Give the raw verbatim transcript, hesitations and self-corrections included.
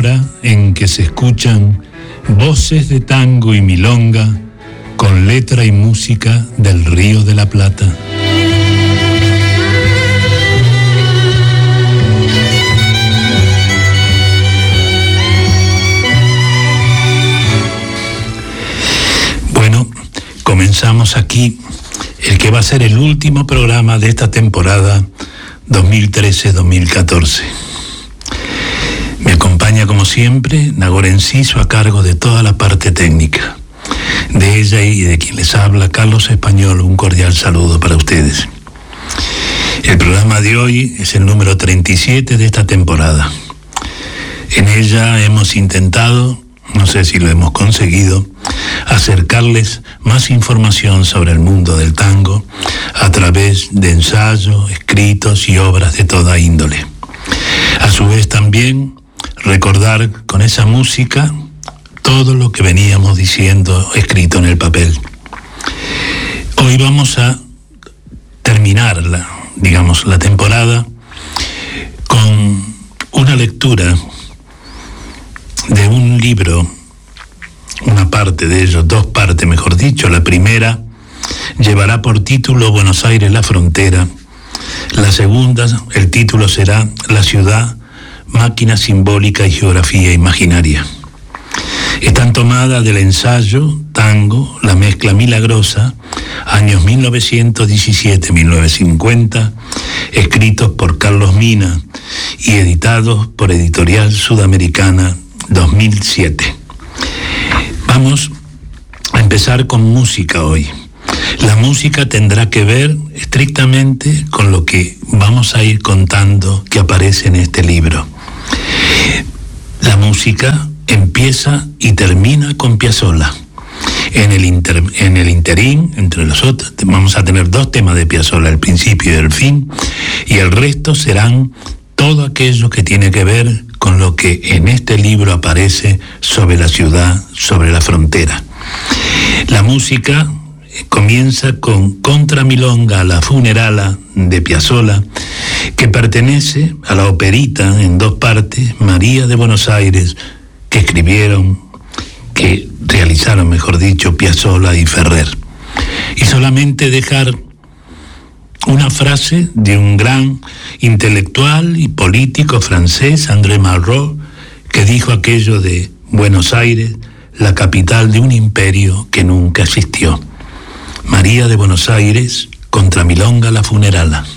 hora en que se escuchan voces de tango y milonga con letra y música del Río de la Plata. Bueno, comenzamos aquí el que va a ser el último programa de esta temporada dos mil trece dos mil catorce. Me acompaña como siempre Nagore Enciso a cargo de toda la parte técnica. De ella y de quien les habla, Carlos Español, un cordial saludo para ustedes. El programa de hoy es el número treinta y siete de esta temporada. En ella hemos intentado, no sé si lo hemos conseguido, acercarles más información sobre el mundo del tango a través de ensayos, escritos y obras de toda índole. A su vez también recordar con esa música todo lo que veníamos diciendo escrito en el papel. Hoy vamos a terminar la, digamos, la temporada con una lectura de un libro, una parte de ellos, dos partes mejor dicho. La primera llevará por título Buenos Aires, la frontera. La segunda, el título será La ciudad, máquina simbólica y geografía imaginaria. Están tomadas del ensayo Tango, la mezcla milagrosa, años mil novecientos diecisiete a mil novecientos cincuenta, escritos por Carlos Mina y editados por Editorial Sudamericana dos mil siete. Vamos a empezar con música hoy. La música tendrá que ver estrictamente con lo que vamos a ir contando que aparece en este libro. La música empieza y termina con Piazzolla. En el, inter, en el interín, entre los otros, vamos a tener dos temas de Piazzolla, el principio y el fin, y el resto serán todo aquello que tiene que ver con lo que en este libro aparece sobre la ciudad, sobre la frontera. La música comienza con Contra Milonga, la funerala de Piazzolla, que pertenece a la operita en dos partes, María de Buenos Aires, que escribieron, que realizaron, mejor dicho, Piazzolla y Ferrer. Y solamente dejar una frase de un gran intelectual y político francés, André Malraux, que dijo aquello de Buenos Aires, la capital de un imperio que nunca existió. María de Buenos Aires, Contra Milonga, la funerala.